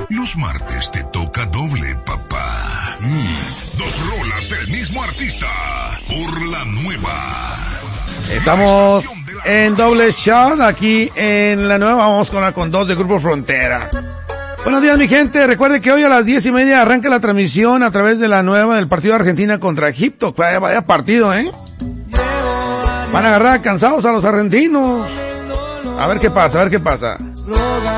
Los martes te toca doble, papá. 2 rolas del mismo artista por la nueva. Estamos en doble shot aquí en la nueva. Vamos con 2 de Grupo Frontera. Buenos días, mi gente. Recuerde que hoy a las 10:30 arranca la transmisión a través de la nueva del partido de Argentina contra Egipto. Vaya partido, Van a agarrar cansados a los argentinos. A ver qué pasa.